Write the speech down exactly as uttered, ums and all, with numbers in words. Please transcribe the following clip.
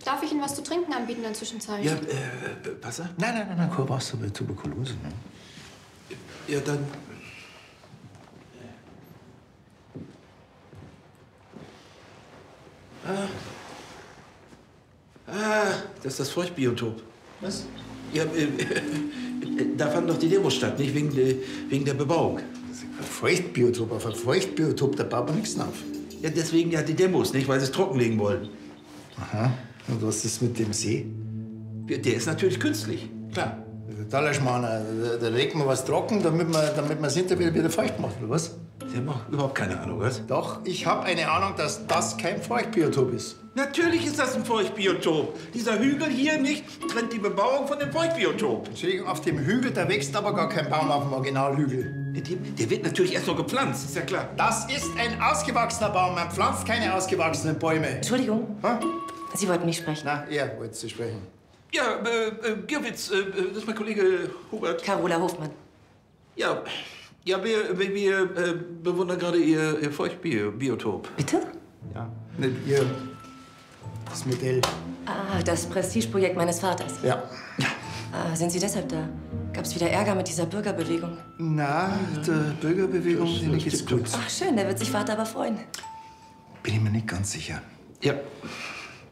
Darf ich Ihnen was zu trinken anbieten in der Zwischenzeit? Ja, äh, Wasser? Nein, nein, nein, nein, kein Wasser bei Tuberkulose. Ne? Ja, dann... Ah. Ah, das ist das Feuchtbiotop. Was? Ja, äh, da fand doch die Demo statt, nicht wegen, äh, wegen der Bebauung. Ein Feuchtbiotop, auf ein Feuchtbiotop, da baut man nichts auf. Ja, deswegen ja die Demos, nicht, weil sie es trockenlegen wollen. Aha. Und was ist mit dem See? Der ist natürlich künstlich, klar. Totaler Schmarrn. Da, da legt man was trocken, damit man, damit man es hinterher wieder feucht macht, oder was? Sie haben auch überhaupt keine Ahnung, was? Doch, ich habe eine Ahnung, dass das kein Feuchtbiotop ist. Natürlich ist das ein Feuchtbiotop. Dieser Hügel hier nicht trennt die Bebauung von dem Feuchtbiotop. Entschuldigung, auf dem Hügel, da wächst aber gar kein Baum auf dem Originalhügel. Der, der wird natürlich erst noch gepflanzt, ist ja klar. Das ist ein ausgewachsener Baum. Man pflanzt keine ausgewachsenen Bäume. Entschuldigung, Ha? Sie wollten mich sprechen. Na, er wollte Sie sprechen. Ja, äh, äh, Girwitz, äh, das ist mein Kollege Hubert. Carola Hofmann. Ja, ja, wir, wir, wir äh, bewundern gerade Ihr, Ihr Feuchtbiotop. Bitte? Ja, nicht ihr. Das Modell. Ah, das Prestigeprojekt meines Vaters. Ja. Ah, sind Sie deshalb da? Gab es wieder Ärger mit dieser Bürgerbewegung? Na, der Bürgerbewegung, Das- denen das geht's gibt gut. Ach schön, da wird sich Vater aber freuen. Bin ich mir nicht ganz sicher. Ja,